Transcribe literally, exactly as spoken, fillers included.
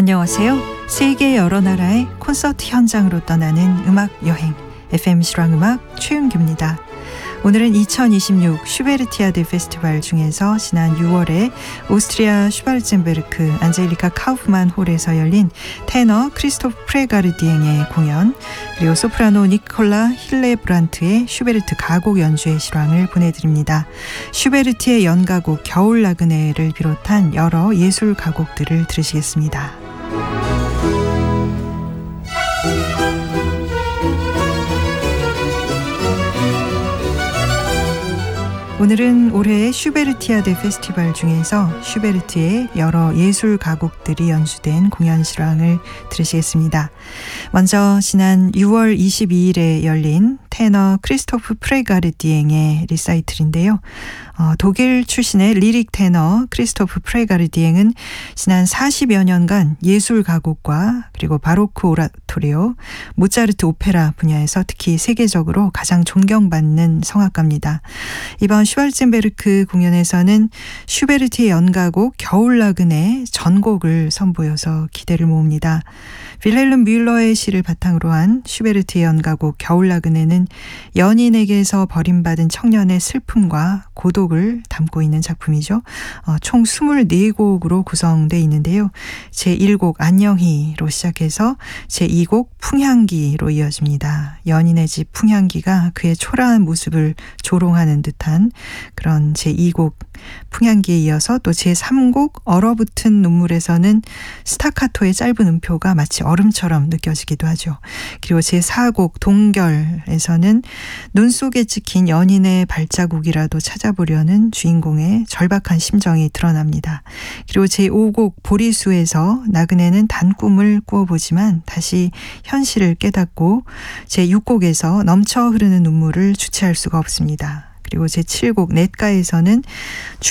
안녕하세요. 세계 여러 나라의 콘서트 현장으로 떠나는 음악 여행 에프엠 실황음악 최윤규입니다. 오늘은 이천이십육 슈베르티아드 페스티벌 중에서 지난 유월에 오스트리아 슈발zen베르크 안젤리카 카우프만 홀에서 열린 테너 크리스토프 프레가르디엥의 공연, 그리고 소프라노 니콜라 힐레브란트의 슈베르트 가곡 연주의 실황을 보내드립니다. 슈베르트의 연가곡 겨울 나그네를 비롯한 여러 예술 가곡들을 들으시겠습니다. 오늘은 올해의 슈베르티아드 페스티벌 중에서 슈베르트의 여러 예술 가곡들이 연주된 공연 실황을 들으시겠습니다. 먼저 지난 유월 이십이일에 열린 테너 크리스토프 프레가르디엥의 리사이틀인데요. 어, 독일 출신의 리릭 테너 크리스토프 프레가르디엥은 지난 사십여 년간 예술 가곡과 그리고 바로크 오라토리오, 모차르트 오페라 분야에서 특히 세계적으로 가장 존경받는 성악가입니다. 이번 슈발zen베르크 공연에서는 슈베르트의 연가곡 겨울 나그네 전곡을 선보여서 기대를 모읍니다. 빌헬름 뮬러의 시를 바탕으로 한 슈베르트의 연가곡 겨울 나그네는 연인에게서 버림받은 청년의 슬픔과 고독을 담고 있는 작품이죠. 어, 총 이십사 곡으로 구성되어 있는데요. 제일 곡 안녕히로 시작해서 제이 곡 풍향기로 이어집니다. 연인의 집 풍향기가 그의 초라한 모습을 조롱하는 듯한 그런 제이 곡 풍향기에 이어서 또 제삼 곡 얼어붙은 눈물에서는 스타카토의 짧은 음표가 마치 얼음처럼 느껴지기도 하죠. 그리고 제사 곡 동결에서는 눈 속에 찍힌 연인의 발자국이라도 찾아보려는 주인공의 절박한 심정이 드러납니다. 그리고 제오 곡 보리수에서 나그네는 단 꿈을 꾸어보지만 다시 현실을 깨닫고 제육 곡에서 넘쳐 흐르는 눈물을 주체할 수가 없습니다. 그리고 제칠 곡 넷가에서는